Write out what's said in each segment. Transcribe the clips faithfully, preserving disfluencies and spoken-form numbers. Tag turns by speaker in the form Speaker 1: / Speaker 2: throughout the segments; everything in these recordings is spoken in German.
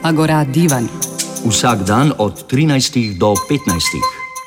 Speaker 1: Agora Divan.
Speaker 2: Vsak dan od trinajstih do petnajstih.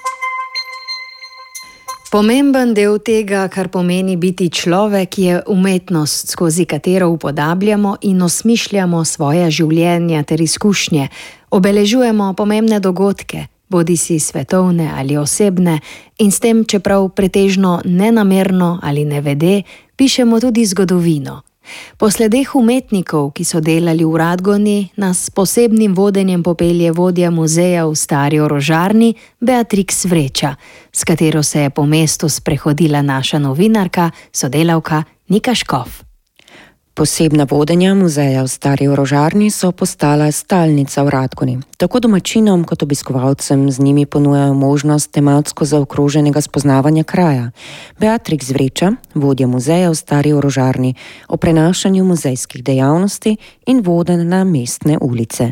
Speaker 3: Pomemben del tega, kar pomeni biti človek, je umetnost, skozi katero upodabljamo in osmišljamo svoja življenja ter izkušnje, obeležujemo pomembne dogodke, bodisi svetovne ali osebne, in s tem, čeprav pretežno nenamerno ali nevede, pišemo tudi zgodovino. Po sledeh umetnikov, ki so delali v Radgoni, nas s posebnim vodenjem popelje vodja muzeja v Stari orožarni Beatrix Vreča, s katero se je po mestu sprehodila naša novinarka, sodelavka Nika Škof.
Speaker 4: Posebna vodenja muzeja v Stari orožarni so postala stalnica v Radgoni. Tako domačinom kot obiskovalcem z njimi ponujajo možnost tematsko zaokroženega spoznavanja kraja. Beatrix Vreča, vodja muzeja v Stari orožarni, o prenašanju muzejskih dejavnosti in vodenj na mestne ulice.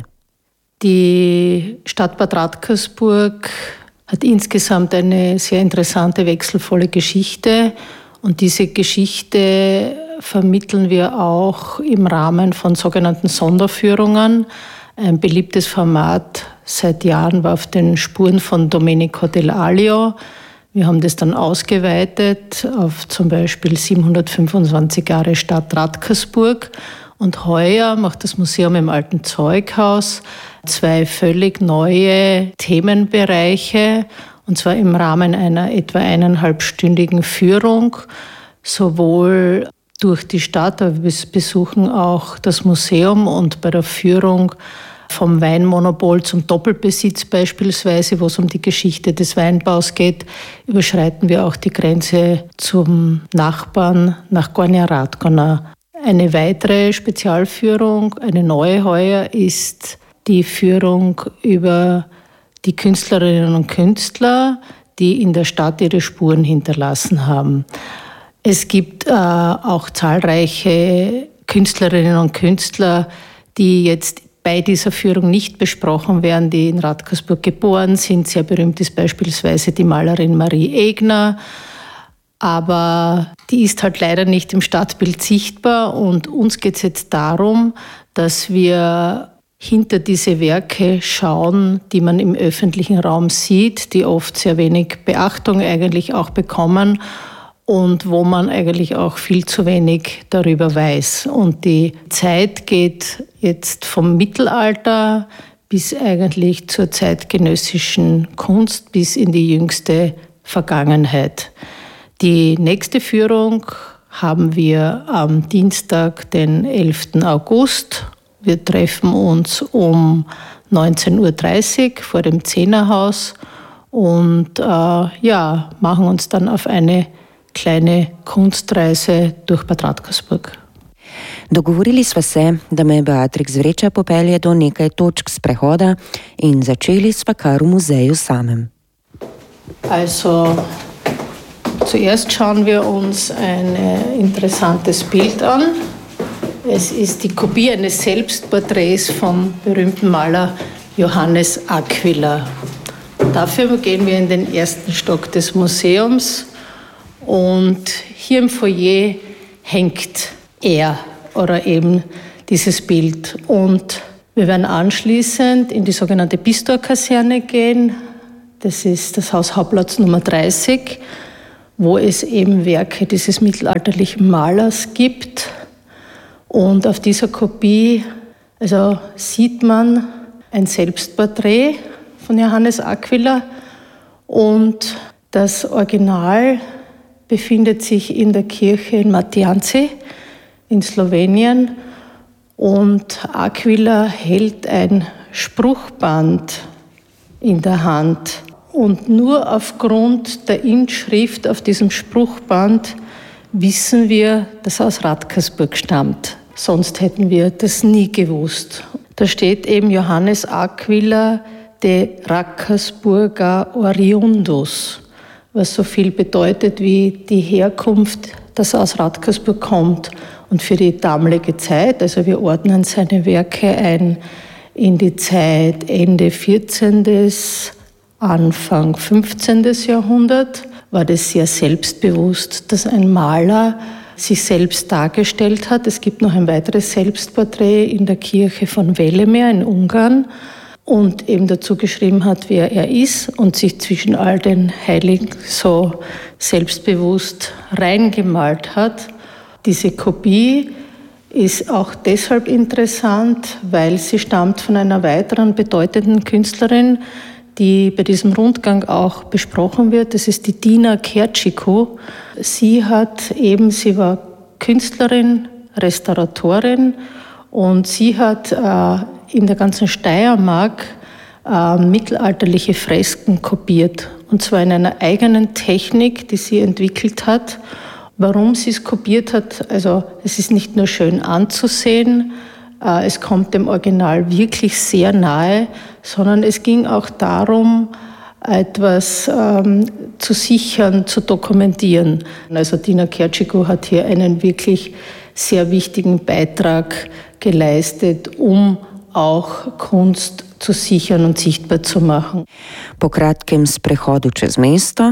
Speaker 5: Die Stadt Bad Radkersburg hat insgesamt eine sehr interessante, wechselvolle Geschichte. Und diese Geschichte vermitteln wir auch im Rahmen von sogenannten Sonderführungen. Ein beliebtes Format seit Jahren war auf den Spuren von Domenico Dell'Alio. Wir haben das dann ausgeweitet auf zum Beispiel siebenhundertfünfundzwanzig Jahre Stadt Radkersburg. Und heuer macht das Museum im Alten Zeughaus zwei völlig neue Themenbereiche. Und zwar im Rahmen einer etwa eineinhalbstündigen Führung, sowohl durch die Stadt, aber wir besuchen auch das Museum, und bei der Führung vom Weinmonopol zum Doppelbesitz beispielsweise, wo es um die Geschichte des Weinbaus geht, überschreiten wir auch die Grenze zum Nachbarn nach Gornja Radgona. Eine weitere Spezialführung, eine neue heuer, ist die Führung über die Künstlerinnen und Künstler, die in der Stadt ihre Spuren hinterlassen haben. Es gibt äh, auch zahlreiche Künstlerinnen und Künstler, die jetzt bei dieser Führung nicht besprochen werden, die in Radkersburg geboren sind. Sehr berühmt ist beispielsweise die Malerin Marie Egner, aber die ist halt leider nicht im Stadtbild sichtbar, und uns geht es jetzt darum, dass wir hinter diese Werke schauen, die man im öffentlichen Raum sieht, die oft sehr wenig Beachtung eigentlich auch bekommen und wo man eigentlich auch viel zu wenig darüber weiß. Und die Zeit geht jetzt vom Mittelalter bis eigentlich zur zeitgenössischen Kunst, bis in die jüngste Vergangenheit. Die nächste Führung haben wir am Dienstag, den elften August. Wir treffen uns um neunzehn Uhr dreißig vor dem Zehnerhaus und äh, ja, machen uns dann auf eine kleine Kunstreise durch Bad Radkersburg.
Speaker 4: Dogovorili sva se, da me Beatrix Vreča popelje do nekaj točk sprehoda, in začeli sva kar v muzeju samem.
Speaker 5: Also, zuerst schauen wir uns ein interessantes Bild an. Es ist die Kopie eines Selbstporträts vom berühmten Maler Johannes Aquila. Dafür gehen wir in den ersten Stock des Museums, und hier im Foyer hängt er oder eben dieses Bild. Und wir werden anschließend in die sogenannte Pistor-Kaserne gehen. Das ist das Haus Hauptplatz Nummer dreißig, wo es eben Werke dieses mittelalterlichen Malers gibt. Und auf dieser Kopie also sieht man ein Selbstporträt von Johannes Aquila, und das Original befindet sich in der Kirche in Matiance in Slowenien, und Aquila hält ein Spruchband in der Hand. Und nur aufgrund der Inschrift auf diesem Spruchband wissen wir, dass er aus Radkersburg stammt. Sonst hätten wir das nie gewusst. Da steht eben Johannes Aquila de Radkersburga oriundus, was so viel bedeutet wie die Herkunft, dass er aus Radkersburg kommt. Und für die damalige Zeit, also wir ordnen seine Werke ein in die Zeit Ende vierzehnten. Anfang fünfzehnten. Jahrhundert, war das sehr selbstbewusst, dass ein Maler sich selbst dargestellt hat. Es gibt noch ein weiteres Selbstporträt in der Kirche von Velemir in Ungarn und eben dazu geschrieben hat, wer er ist und sich zwischen all den Heiligen so selbstbewusst reingemalt hat. Diese Kopie ist auch deshalb interessant, weil sie stammt von einer weiteren bedeutenden Künstlerin, die bei diesem Rundgang auch besprochen wird. Das ist die Dina Kertschiko. Sie hat eben, sie war Künstlerin, Restauratorin und sie hat äh, in der ganzen Steiermark äh, mittelalterliche Fresken kopiert. Und zwar in einer eigenen Technik, die sie entwickelt hat. Warum sie es kopiert hat, also es ist nicht nur schön anzusehen, es kommt dem Original wirklich sehr nahe, sondern es ging auch darum, etwas ähm, zu sichern, zu dokumentieren. Also Dina Kertschiko hat hier einen wirklich sehr wichtigen Beitrag geleistet, um auch Kunst zu sichern und sichtbar zu machen.
Speaker 4: Po kratkem sprehodu čez mesto.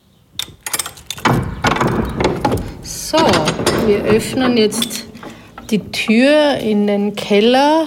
Speaker 5: So, wir öffnen jetzt die Tür in den Keller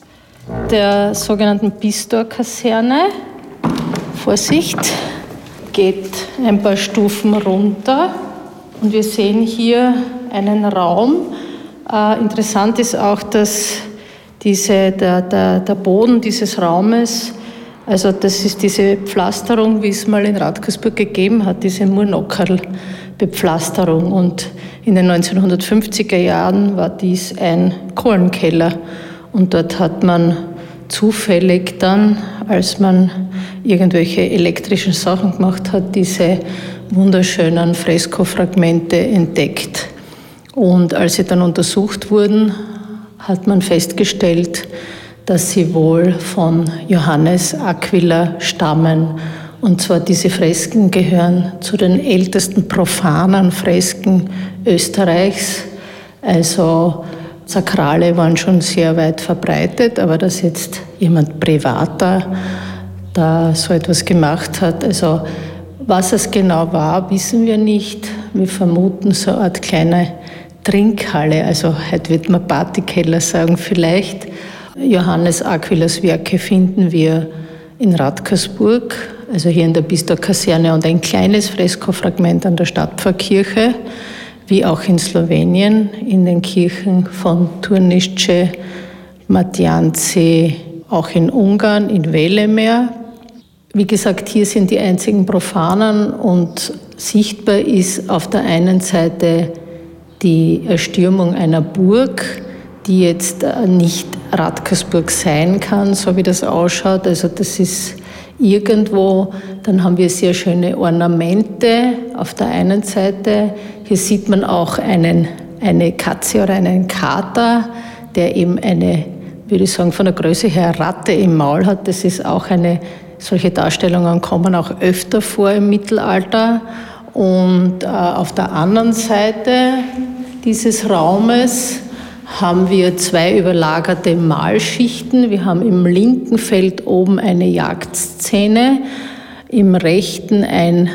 Speaker 5: der sogenannten Pistor-Kaserne. Vorsicht, geht ein paar Stufen runter und wir sehen hier einen Raum. Äh, interessant ist auch, dass diese, der, der, der Boden dieses Raumes, also das ist diese Pflasterung, wie es mal in Radkersburg gegeben hat, diese Murnockerl-Bepflasterung. Und in den neunzehnhundertfünfziger Jahren war dies ein Kohlenkeller. Und dort hat man zufällig dann, als man irgendwelche elektrischen Sachen gemacht hat, diese wunderschönen Freskofragmente entdeckt. Und als sie dann untersucht wurden, hat man festgestellt, dass sie wohl von Johannes Aquila stammen. Und zwar diese Fresken gehören zu den ältesten profanen Fresken Österreichs. Also Sakrale waren schon sehr weit verbreitet, aber dass jetzt jemand Privater da so etwas gemacht hat, also was es genau war, wissen wir nicht. Wir vermuten so eine Art kleine Trinkhalle, also heute wird man Partykeller sagen vielleicht. Johannes Aquilas Werke finden wir in Radkersburg, also hier in der Pistor-Kaserne, und ein kleines Freskofragment an der Stadtpfarrkirche, wie auch in Slowenien, in den Kirchen von Turnice, Matjanci, auch in Ungarn, in Velemir. Wie gesagt, hier sind die einzigen Profanen und sichtbar ist auf der einen Seite die Erstürmung einer Burg, die jetzt nicht Radkersburg sein kann, so wie das ausschaut. Also das ist irgendwo. Dann haben wir sehr schöne Ornamente auf der einen Seite. Hier sieht man auch einen, eine Katze oder einen Kater, der eben eine, würde ich sagen, von der Größe her Ratte im Maul hat. Das ist auch eine, solche Darstellungen kommen auch öfter vor im Mittelalter. Und äh, auf der anderen Seite dieses Raumes haben wir zwei überlagerte Malschichten. Wir haben im linken Feld oben eine Jagdszene, im rechten ein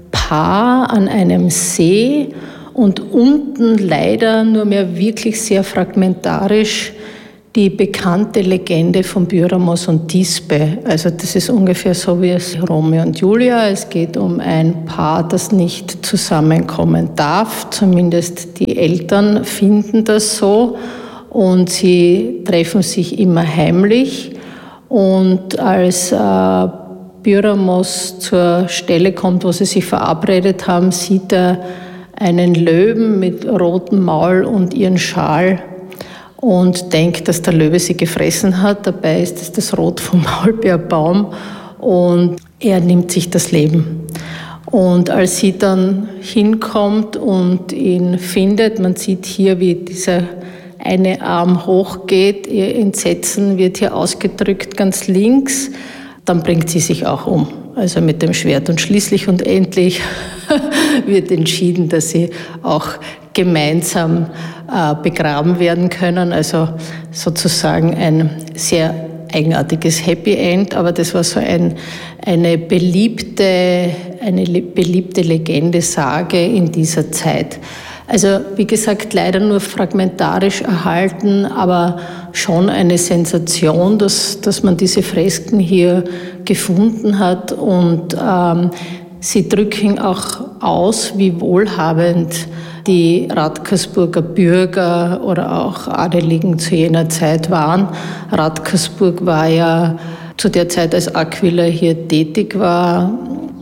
Speaker 5: Paar an einem See und unten leider nur mehr wirklich sehr fragmentarisch die bekannte Legende von Byramos und Thisbe. Also das ist ungefähr so wie es Romeo und Julia. Es geht um ein Paar, das nicht zusammenkommen darf. Zumindest die Eltern finden das so. Und sie treffen sich immer heimlich. Und als äh, Byramos zur Stelle kommt, wo sie sich verabredet haben, sieht er einen Löwen mit rotem Maul und ihren Schal und denkt, dass der Löwe sie gefressen hat. Dabei ist es das Rot vom Maulbeerbaum und er nimmt sich das Leben. Und als sie dann hinkommt und ihn findet, man sieht hier, wie dieser eine Arm hochgeht, ihr Entsetzen wird hier ausgedrückt ganz links, dann bringt sie sich auch um, also mit dem Schwert. Und schließlich und endlich wird entschieden, dass sie auch gemeinsam äh, begraben werden können. Also sozusagen ein sehr eigenartiges Happy End, aber das war so ein, eine beliebte, eine beliebte Legende, Sage in dieser Zeit. Also wie gesagt, leider nur fragmentarisch erhalten, aber schon eine Sensation, dass, dass man diese Fresken hier gefunden hat. Und ähm, sie drücken auch aus, wie wohlhabend die Radkersburger Bürger oder auch Adeligen zu jener Zeit waren. Radkersburg war ja zu der Zeit, als Aquila hier tätig war,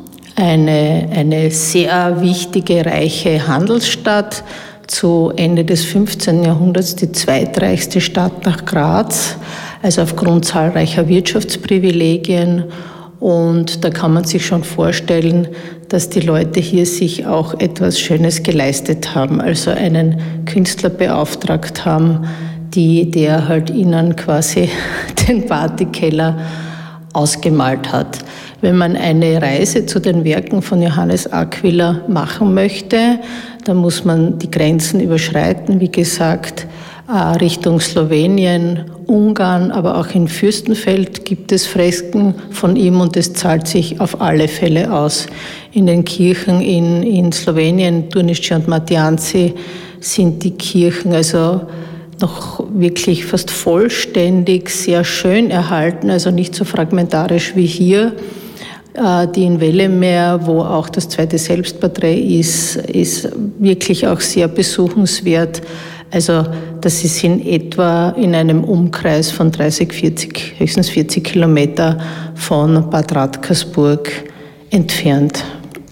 Speaker 5: Eine, eine sehr wichtige, reiche Handelsstadt, zu Ende des fünfzehnten Jahrhunderts die zweitreichste Stadt nach Graz, also aufgrund zahlreicher Wirtschaftsprivilegien. Und da kann man sich schon vorstellen, dass die Leute hier sich auch etwas Schönes geleistet haben, also einen Künstler beauftragt haben, die, der halt ihnen quasi den Partykeller ausgemalt hat. Wenn man eine Reise zu den Werken von Johannes Aquila machen möchte, dann muss man die Grenzen überschreiten, wie gesagt, Richtung Slowenien, Ungarn, aber auch in Fürstenfeld gibt es Fresken von ihm und es zahlt sich auf alle Fälle aus. In den Kirchen in, in Slowenien, Turnice und Matianzi, sind die Kirchen also noch wirklich fast vollständig, sehr schön erhalten, also nicht so fragmentarisch wie hier. Die in Wellemeer, wo auch das zweite Selbstporträt ist, ist wirklich auch sehr besuchenswert. Also das ist in etwa in einem Umkreis von dreißig, vierzig, höchstens vierzig Kilometer von Bad Radkersburg entfernt.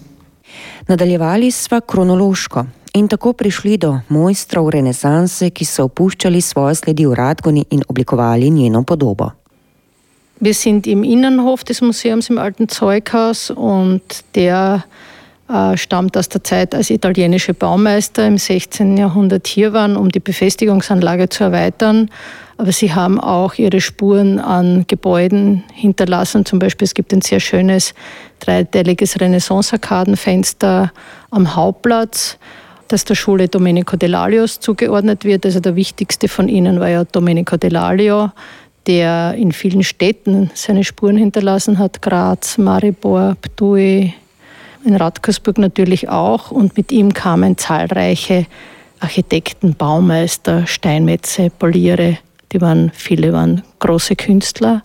Speaker 4: Nadaljevali sva kronološko in tako prišli do mojstrov renesanse, ki so opuščali svoje sledi v Radgoni in oblikovali njeno podobo.
Speaker 5: Wir sind im Innenhof des Museums im Alten Zeughaus und der äh, stammt aus der Zeit, als italienische Baumeister im sechzehnten Jahrhundert hier waren, um die Befestigungsanlage zu erweitern. Aber sie haben auch ihre Spuren an Gebäuden hinterlassen. Zum Beispiel es gibt ein sehr schönes dreiteiliges Renaissance-Arkadenfenster am Hauptplatz, das der Schule Domenico Dell'Alios zugeordnet wird. Also der wichtigste von ihnen war ja Domenico Dell'Alio, der in vielen Städten seine Spuren hinterlassen hat, Graz, Maribor, Ptuj, in Radkersburg natürlich auch. Und mit ihm kamen zahlreiche Architekten, Baumeister, Steinmetze, Poliere, die waren, viele waren große Künstler.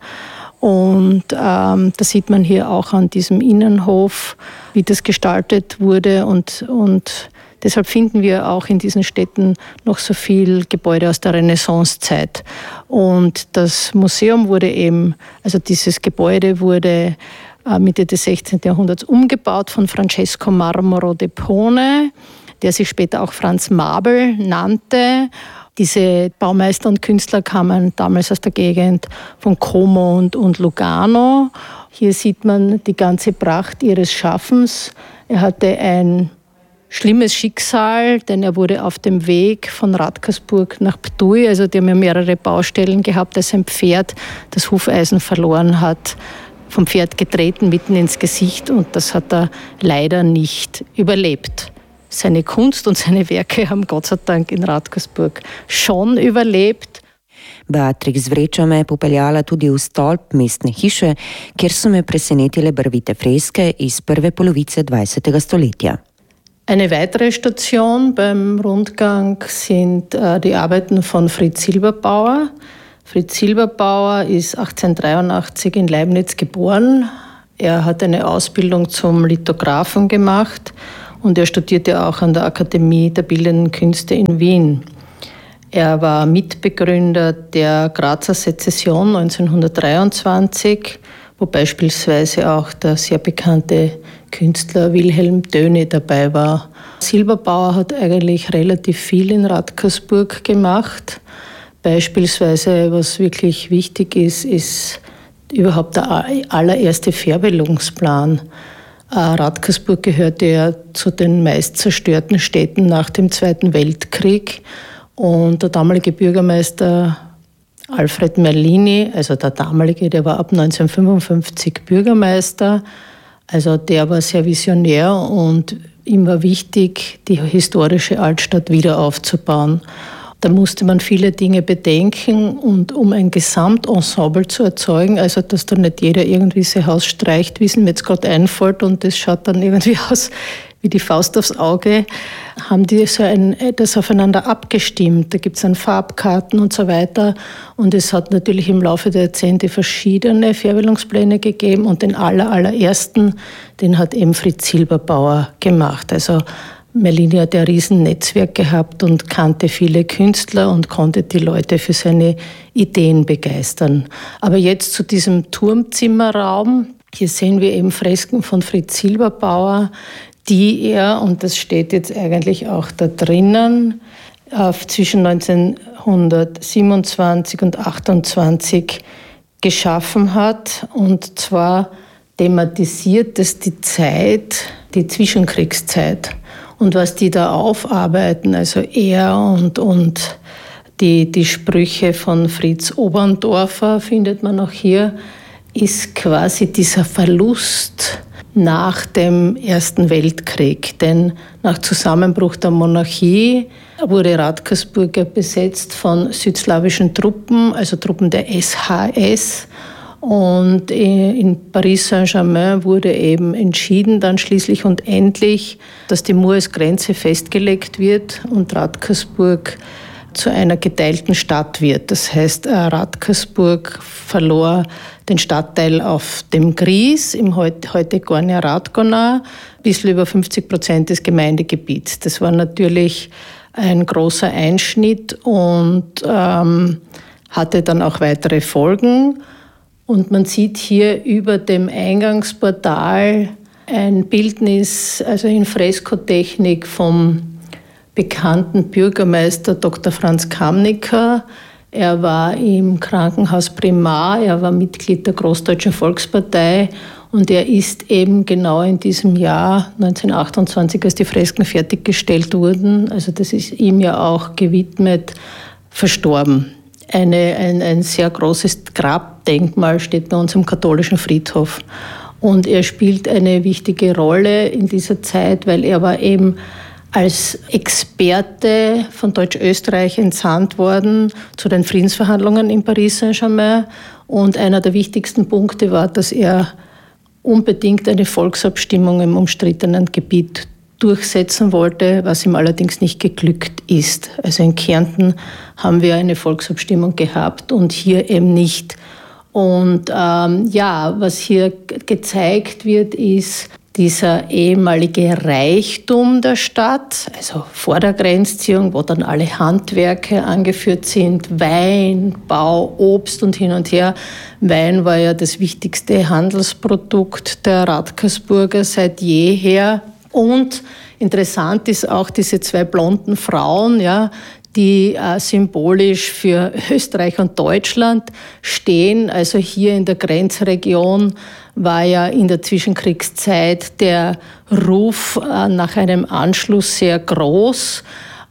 Speaker 5: Und ähm, da sieht man hier auch an diesem Innenhof, wie das gestaltet wurde und, und deshalb finden wir auch in diesen Städten noch so viel Gebäude aus der Renaissancezeit. Und das Museum wurde eben, also dieses Gebäude wurde Mitte des sechzehnten Jahrhunderts umgebaut von Francesco Marmoro de Pone, der sich später auch Franz Mabel nannte. Diese Baumeister und Künstler kamen damals aus der Gegend von Como und, und Lugano. Hier sieht man die ganze Pracht ihres Schaffens. Er hatte ein schlimmes Schicksal, denn er wurde auf dem Weg von Radkersburg nach Ptuj, also die haben ja mehrere Baustellen gehabt, als sein Pferd das Hufeisen verloren hat, vom Pferd getreten mitten ins Gesicht und das hat er leider nicht überlebt. Seine Kunst und seine Werke haben Gott sei Dank in Radkersburg schon überlebt.
Speaker 4: Beatrix Vreča me je popeljala tudi v stolp mestne hiše, kjer so me presenetile barvite freske iz prve polovice dvajsetega stoletja.
Speaker 5: Eine weitere Station beim Rundgang sind äh, die Arbeiten von Fritz Silberbauer. Fritz Silberbauer ist achtzehnhundertdreiundachtzig in Leibniz geboren. Er hat eine Ausbildung zum Lithographen gemacht und er studierte auch an der Akademie der Bildenden Künste in Wien. Er war Mitbegründer der Grazer Sezession neunzehnhundertdreiundzwanzig, wo beispielsweise auch der sehr bekannte Künstler Wilhelm Döni dabei war. Silberbauer hat eigentlich relativ viel in Radkersburg gemacht. Beispielsweise, was wirklich wichtig ist, ist überhaupt der allererste Färbelungsplan. Radkersburg gehörte ja zu den meist zerstörten Städten nach dem Zweiten Weltkrieg. Und der damalige Bürgermeister Alfred Merlini, also der damalige, der war ab neunzehnhundertfünfundfünfzig Bürgermeister, also der war sehr visionär und ihm war wichtig, die historische Altstadt wieder aufzubauen. Da musste man viele Dinge bedenken und um ein Gesamtensemble zu erzeugen, also dass da nicht jeder irgendwie sein Haus streicht, wie es ihm jetzt gerade einfällt und das schaut dann irgendwie aus wie die Faust aufs Auge, haben die so ein, das aufeinander abgestimmt. Da gibt es dann Farbkarten und so weiter. Und es hat natürlich im Laufe der Jahrzehnte verschiedene Färbelungspläne gegeben. Und den aller, allerersten, den hat eben Fritz Silberbauer gemacht. Also Merlini hat ja ein Riesennetzwerk gehabt und kannte viele Künstler und konnte die Leute für seine Ideen begeistern. Aber jetzt zu diesem Turmzimmerraum. Hier sehen wir eben Fresken von Fritz Silberbauer, die er, und das steht jetzt eigentlich auch da drinnen, zwischen neunzehnhundertsiebenundzwanzig und achtundzwanzig geschaffen hat. Und zwar thematisiert es die Zeit, die Zwischenkriegszeit. Und was die da aufarbeiten, also er und, und die, die Sprüche von Fritz Oberndorfer findet man auch hier, ist quasi dieser Verlust nach dem Ersten Weltkrieg. Denn nach Zusammenbruch der Monarchie wurde Radkersburg besetzt von südslawischen Truppen, also Truppen der S H S. Und in Paris Saint-Germain wurde eben entschieden, dann schließlich und endlich, dass die Mur als Grenze festgelegt wird und Radkersburg zu einer geteilten Stadt wird. Das heißt, Radkersburg verlor den Stadtteil auf dem Gries, im heute Gornja Radgona, ein bisschen über fünfzig Prozent des Gemeindegebiets. Das war natürlich ein großer Einschnitt und ähm, hatte dann auch weitere Folgen. Und man sieht hier über dem Eingangsportal ein Bildnis, also in Freskotechnik vom bekannten Bürgermeister Doktor Franz Kamniker. Er war im Krankenhaus Primar, er war Mitglied der Großdeutschen Volkspartei und er ist eben genau in diesem Jahr neunzehnhundertachtundzwanzig, als die Fresken fertiggestellt wurden, also das ist ihm ja auch gewidmet, verstorben. Eine, ein, ein sehr großes Grabdenkmal steht bei uns im katholischen Friedhof. Und er spielt eine wichtige Rolle in dieser Zeit, weil er war eben als Experte von Deutsch-Österreich entsandt worden zu den Friedensverhandlungen in Paris Saint-Germain. Und einer der wichtigsten Punkte war, dass er unbedingt eine Volksabstimmung im umstrittenen Gebiet durchsetzen wollte, was ihm allerdings nicht geglückt ist. Also in Kärnten haben wir eine Volksabstimmung gehabt und hier eben nicht. Und ähm, ja, was hier gezeigt wird, ist dieser ehemalige Reichtum der Stadt, also vor der Grenzziehung, wo dann alle Handwerke angeführt sind, Wein, Bau, Obst und hin und her. Wein war ja das wichtigste Handelsprodukt der Radkersburger seit jeher. Und interessant ist auch diese zwei blonden Frauen, ja, die äh, symbolisch für Österreich und Deutschland stehen. Also hier in der Grenzregion war ja in der Zwischenkriegszeit der Ruf äh, nach einem Anschluss sehr groß.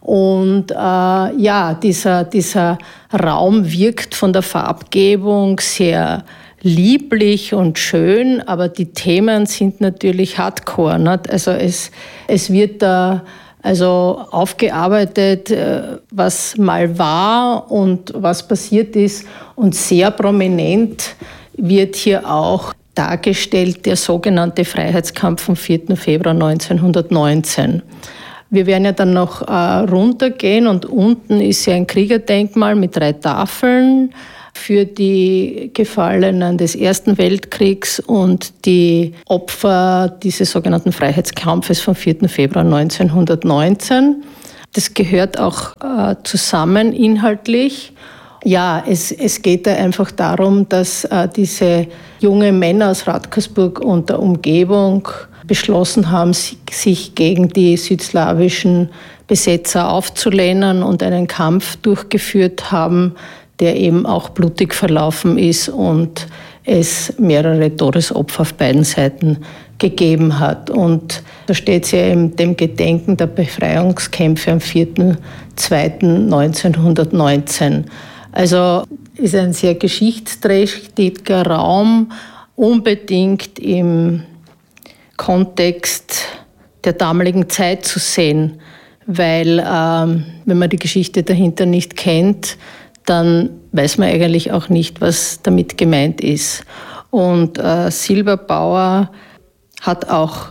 Speaker 5: Und äh, ja, dieser, dieser Raum wirkt von der Farbgebung sehr lieblich und schön, aber die Themen sind natürlich hardcore. Nicht? Also es, es wird da also aufgearbeitet, was mal war und was passiert ist. Und sehr prominent wird hier auch dargestellt der sogenannte Freiheitskampf vom vierten Februar neunzehnhundertneunzehn. Wir werden ja dann noch äh, runtergehen und unten ist ja ein Kriegerdenkmal mit drei Tafeln für die Gefallenen des Ersten Weltkriegs und die Opfer dieses sogenannten Freiheitskampfes vom vierten Februar neunzehnhundertneunzehn. Das gehört auch äh, zusammen inhaltlich. Ja, es, es geht da einfach darum, dass äh, diese jungen Männer aus Radkersburg und der Umgebung beschlossen haben, sich gegen die südslawischen Besetzer aufzulehnen und einen Kampf durchgeführt haben, der eben auch blutig verlaufen ist und es mehrere Todesopfer auf beiden Seiten gegeben hat. Und da steht es ja in dem Gedenken der Befreiungskämpfe am vierten zweiten neunzehnhundertneunzehn. Also ist ein sehr geschichtsträchtiger Raum, unbedingt im Kontext der damaligen Zeit zu sehen, weil ähm, wenn man die Geschichte dahinter nicht kennt, dann weiß man eigentlich auch nicht, was damit gemeint ist. Und äh, Silberbauer hat auch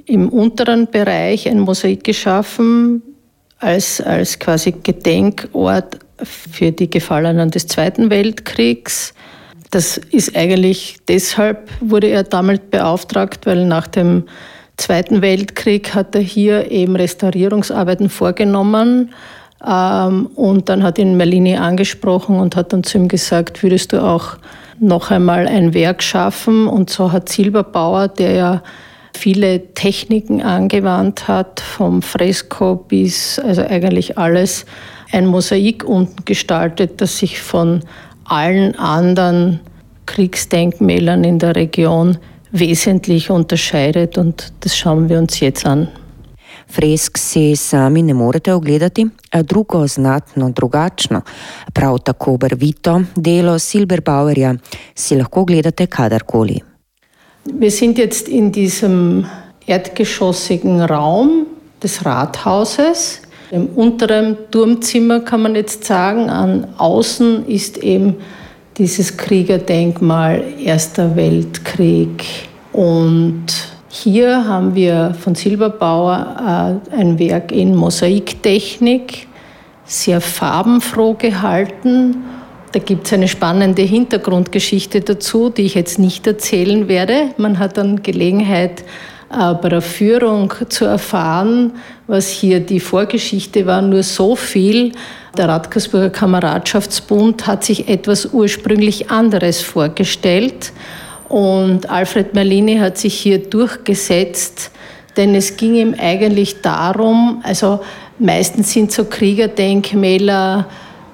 Speaker 5: im unteren Bereich ein Mosaik geschaffen, als, als quasi Gedenkort für die Gefallenen des Zweiten Weltkriegs. Das ist eigentlich deshalb, wurde er damit beauftragt, weil nach dem Zweiten Weltkrieg hat er hier eben Restaurierungsarbeiten vorgenommen. Ähm, und dann hat ihn Merlini angesprochen und hat dann zu ihm gesagt, würdest du auch noch einmal ein Werk schaffen? Und so hat Silberbauer, der ja viele Techniken angewandt hat, vom Fresko bis, also eigentlich alles, ein Mosaik unten gestaltet, das sich von allen anderen Kriegsdenkmälern in der Region wesentlich unterscheidet, und das schauen wir uns jetzt an.
Speaker 4: Fresk si sami ne morete ogledati, a drugo znatno drugačno, prav tako barvito delo Silberbauerja si lahko ogledate kadarkoli.
Speaker 5: Wir sind jetzt in diesem erdgeschossigen Raum des Rathauses. Im unteren Turmzimmer kann man jetzt sagen, an außen ist eben dieses Kriegerdenkmal Erster Weltkrieg. Und hier haben wir von Silberbauer äh, ein Werk in Mosaiktechnik, sehr farbenfroh gehalten. Da gibt es eine spannende Hintergrundgeschichte dazu, die ich jetzt nicht erzählen werde. Man hat dann Gelegenheit, äh, bei der Führung zu erfahren, was hier die Vorgeschichte war. Nur so viel: Der Radkersburger Kameradschaftsbund hat sich etwas ursprünglich anderes vorgestellt. Und Alfred Merlini hat sich hier durchgesetzt, denn es ging ihm eigentlich darum, also meistens sind so Kriegerdenkmäler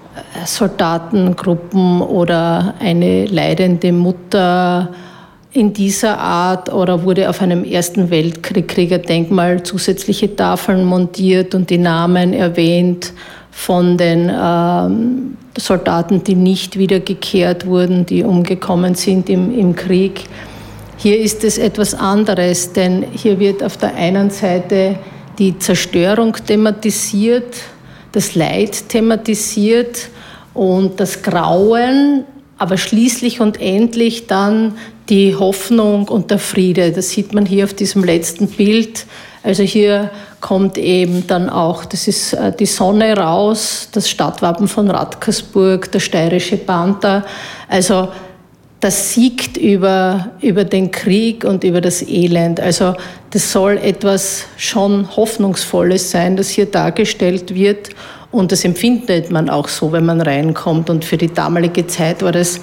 Speaker 5: Soldatengruppen oder eine leidende Mutter in dieser Art, oder wurde auf einem Ersten Weltkrieg-Kriegerdenkmal zusätzliche Tafeln montiert und die Namen erwähnt von den ähm, Soldaten, die nicht wiedergekehrt wurden, die umgekommen sind im, im Krieg. Hier ist es etwas anderes, denn hier wird auf der einen Seite die Zerstörung thematisiert, das Leid thematisiert und das Grauen, aber schließlich und endlich dann die Hoffnung und der Friede. Das sieht man hier auf diesem letzten Bild. Also hier kommt eben dann auch, das ist die Sonne raus, das Stadtwappen von Radkersburg, der steirische Panther. Also das siegt über, über den Krieg und über das Elend. Also das soll etwas schon Hoffnungsvolles sein, das hier dargestellt wird. Und das empfindet man auch so, wenn man reinkommt. Und für die damalige Zeit war das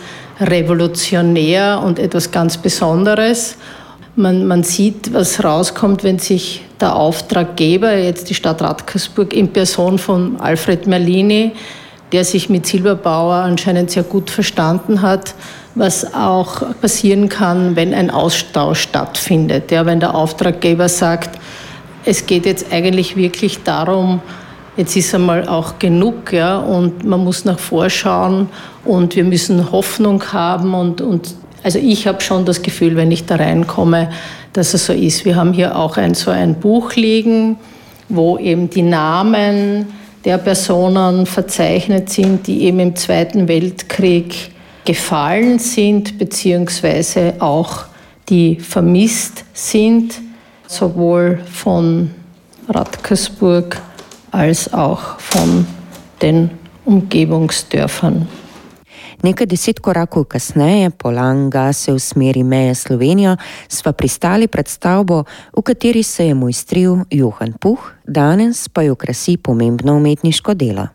Speaker 5: revolutionär und etwas ganz Besonderes. Man, man sieht, was rauskommt, wenn sich der Auftraggeber, jetzt die Stadt Radkersburg, in Person von Alfred Merlini, der sich mit Silberbauer anscheinend sehr gut verstanden hat, was auch passieren kann, wenn ein Austausch stattfindet. Ja, wenn der Auftraggeber sagt, es geht jetzt eigentlich wirklich darum, jetzt ist einmal auch genug, ja, und man muss nach vorschauen und wir müssen Hoffnung haben. Und, und also ich habe schon das Gefühl, wenn ich da reinkomme, dass es so ist. Wir haben hier auch ein, so ein Buch liegen, wo eben die Namen der Personen verzeichnet sind, die eben im Zweiten Weltkrieg gefallen sind, beziehungsweise auch die vermisst sind, sowohl von Radkersburg als auch von den Umgebungsdörfern.
Speaker 4: Nekaj deset korakov kasneje, po Langa se v smeri meje Slovenijo, sva pristali pred stavbo, v kateri se je mojstril Johan Puh, danes pa jo krasi pomembno umetniško delo.